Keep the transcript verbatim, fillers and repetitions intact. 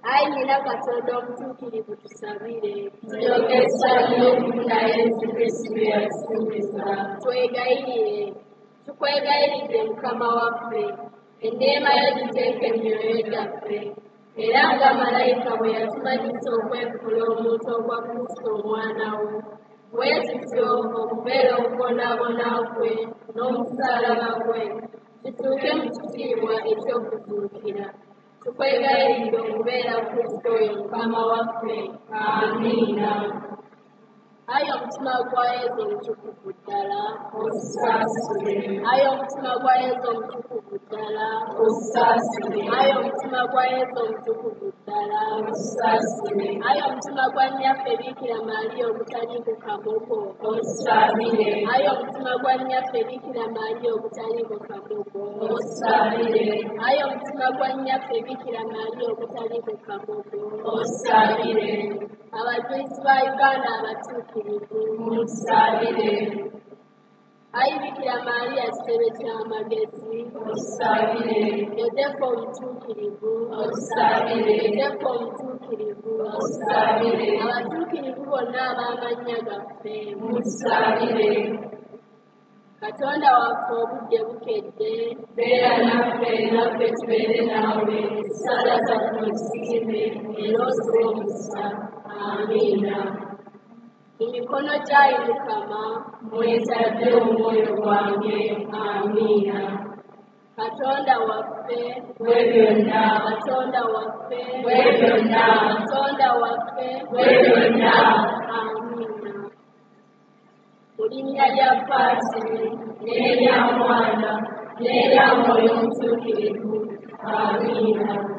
Ayi nyina Katonda omutuukirivu tusabire. Tuyogeza n'okufuna Yesu Kristo bye yasuubiza. Twegayirire. Tukwegayiridde Mukama waffe, enneema yo giteeke emyoyo gyaffe, era nga malayika bwe yatumanyisa okwefula omuntu ogwa Kristo omwana wo, bwe tutyo okubeera okubonaabona kwe n'omusaalaba gwe kituuke mu kitiibwa eky'okuzuukira. Tukwegayiridde okubeera Kristo oyo Mukama waffe. Amiina. Ayi omutima gwa Yesu omutukuvu ddala, osaasire. Ayi omutima gwa Yesu omutukuvu ddala, osaasire. Ayi omutima gwa Yesu omutukuvu ddala, osaasire. Ayi omutima gwa nnyaffe Bikira Maaliya ogutaliiko kamogo, osaabire. Ayi omutima gwa nnyaffe Bikira Maaliya ogutaliiko kamogo, osaabire. Ayi omutima gwa nnyaffe Bikira Maaliya ogutaliiko kamogo, osaabire. Abajulizi ba Uganda abatuukirivu, musaabire. Ayi Bikira Maaliya kitebe ky'amagezi, osaabire. Yozefu omutuukirivu, osaabire. Yozefu omutuukirivu, osaabire. Abatuukirivu bonna ab'amannya gaffe, musaabire. Katonda waffe obudde bukedde, beera naffe naffe tubeere naawe, essala zaffe ozikime era oziwe omukisa. Amiina. Mu mikono gyayo Mukama mwetadde omwoyo gwange. Amiina. Katonda waffe, bwe byonna. Katonda waffe, bwe byonna. Katonda waffe, bwe byonna. Amiina. Mu linnya lya Paatiri, n'erya Mwana, n'erya Mwoyo Omutuukirivu. Amiina.